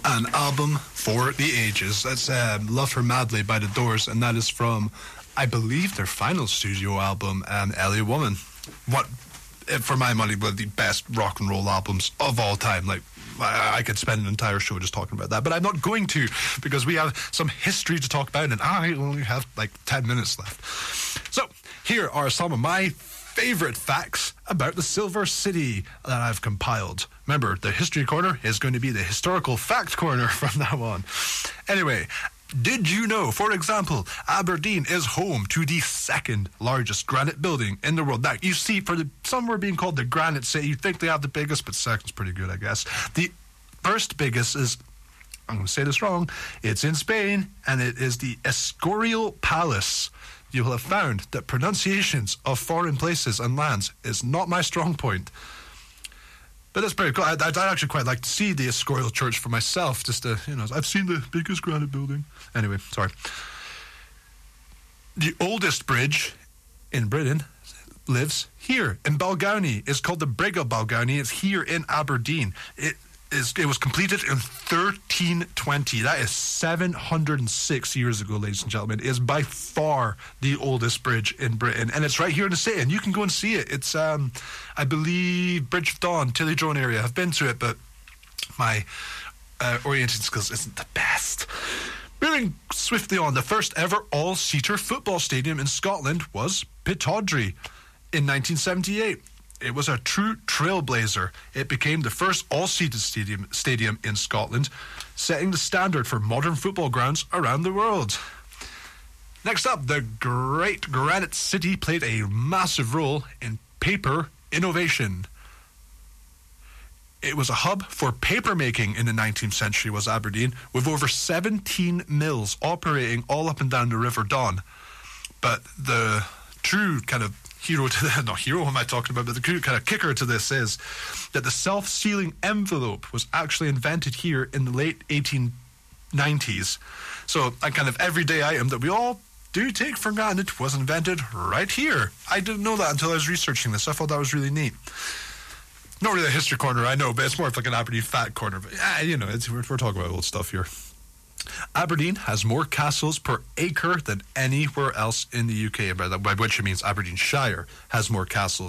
An album for the ages. That's Love Her Madly by The Doors, and that is from, I believe, their final studio album, LA Woman. What, for my money, one of the best rock and roll albums of all time. Like, I could spend an entire show just talking about that, but I'm not going to, because we have some history to talk about, and I only have like 10 minutes left. So, here are some of my favorite facts about the Silver City that I've compiled. Remember, the History Corner is going to be the Historical Fact Corner from now on. Anyway, did you know, for example, Aberdeen is home to the second largest granite building in the world? Now, you see, some were being called the Granite City. You'd think they have the biggest, but second's pretty good, I guess. The first biggest is, I'm going to say this wrong, it's in Spain, and it is the Escorial Palace. You will have found that pronunciations of foreign places and lands is not my strong point. But that's pretty cool. I'd actually quite like to see the Escorial Church for myself, just to, I've seen the biggest granite building. Anyway, sorry. The oldest bridge in Britain lives here in Balgownie. It's called the Brig of Balgownie. It's here in Aberdeen. It was completed in 1320. That is 706 years ago, ladies and gentlemen. It is by far the oldest bridge in Britain, and it's right here in the city, and you can go and see it. It's, I believe, Bridge of Dawn, Tillydrone area. I've been to it, but my orientation skills isn't the best. Moving swiftly on, the first ever all-seater football stadium in Scotland was Pittodrie in 1978. It was a true trailblazer. It became the first all-seated stadium in Scotland, setting the standard for modern football grounds around the world. Next up, the Great Granite City played a massive role in paper innovation. It was a hub for paper making in the 19th century, was Aberdeen, with over 17 mills operating all up and down the River Don. But the true kind of what am I talking about? But the kind of kicker to this is that the self-sealing envelope was actually invented here in the late 1890s. So a kind of everyday item that we all do take for granted was invented right here. I didn't know that until I was researching this. I thought that was really neat. Not really a history corner, I know, but it's more of like an Aberdeen fact corner. But we're talking about old stuff here. Aberdeen has more castles per acre than anywhere else in the UK, by which it means Aberdeenshire has more castles